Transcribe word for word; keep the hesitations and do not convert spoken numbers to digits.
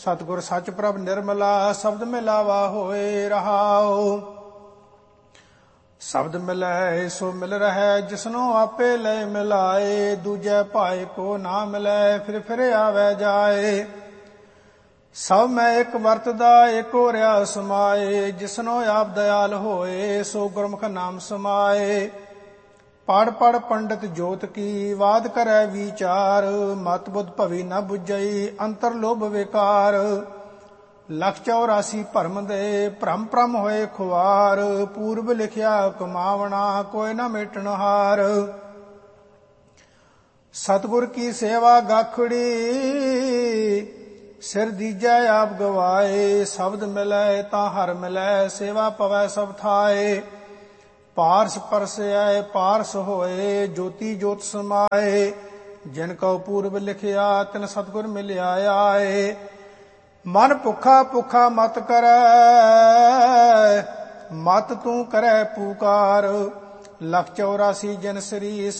ਸਤਿਗੁਰ ਸੱਚ ਪ੍ਰਭ ਨਿਰਮਲਾ ਸ਼ਬਦ ਮਿਲਾਵਾ ਹੋਏ ਰਹਾਉ। ਸ਼ਬਦ ਮਿਲੈ ਸੋ ਮਿਲ ਰਹਿ ਜਿਸਨੂੰ ਆਪੇ ਲੈ ਮਿਲਾਏ, ਦੂਜੈ ਭਾਏ ਕੋ ਨਾ ਮਿਲੈ ਫਿਰ ਫਿਰ ਆਵੈ ਜਾਏ। ਸਭ ਮੈਂ ਇੱਕ ਵਰਤਦਾ ਏਕੋ ਰਿਆ ਸਮਾਏ, ਜਿਸਨੂੰ ਆਪ ਦਇਆਲ ਹੋਏ ਸੋ ਗੁਰਮੁਖ ਨਾਮ ਸਮਾਏ। ਪੜ ਪੜ ਪੰਡਿਤ ਜੋਤ ਕੀ ਵਾਦ ਕਰੈ ਵਿਚਾਰ, ਮਤ ਬੁੱਧ ਭਵੀ ਨ ਬੁਝਈ ਅੰਤਰ ਲੋਭ ਵਿਕਾਰ। ਲੱਖ ਚੌਰਾਸੀ ਭਰਮ ਦੇ ਭ੍ਰਮ ਭ੍ਰਮ ਹੋਏ ਖੁਆਰ, ਪੂਰਬ ਲਿਖਿਆ ਕਮਾਵਣਾ ਕੋਈ ਨ ਮੇਟਣ ਹਾਰ। ਸਤਿਗੁਰ ਕੀ ਸੇਵਾ ਗਾਖੜੀ ਸਿਰ ਦੀਜੈ ਆਪ ਗਵਾਏ, ਸ਼ਬਦ ਮਿਲੈ ਤਾਂ ਹਰ ਮਿਲੈ ਸੇਵਾ ਪਵੈ ਸਭ ਥਾਏ। ਪਾਰਸ ਪਰਸੈ ਪਾਰਸ ਹੋਏ ਜੋਤੀ ਜੋਤ ਸਮਾਏ, ਜਿਨ ਕਉ ਪੂਰਬ ਲਿਖਿਆ ਤਿਨ ਸਤਿਗੁਰ ਮਿਲਿਆ ਆਏ। ਮਨ ਭੁੱਖਾ ਭੁੱਖਾ ਮਤ ਕਰੈ ਮਤ ਤੂੰ ਕਰੈ ਪੁਕਾਰ, ਲੱਖ ਚੌਰਾਸੀ ਜਨ ਸ੍ਰੀ